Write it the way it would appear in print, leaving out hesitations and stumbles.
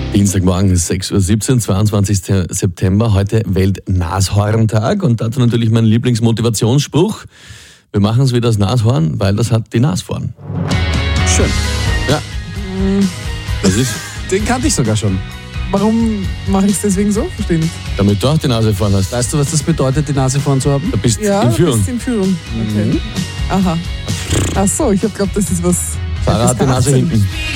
Dienstagmorgen ist 6.17 Uhr, 22. September, heute Welt-Nashorntag und dazu natürlich mein Lieblingsmotivationsspruch. Wir machen es wie das Nashorn, weil das hat die Nase vorn. Schön. Ja. Das ist, Den kannte ich sogar schon. Warum mache ich es deswegen so? Verstehe nicht. damit du auch die Nase vorn hast. Weißt du, was das bedeutet, die Nase vorn zu haben? Du bist Ja, in Führung. bist in Führung. Okay. Aha. Ach so, ich habe geglaubt, das ist was... Sarah hat die Nase hinten.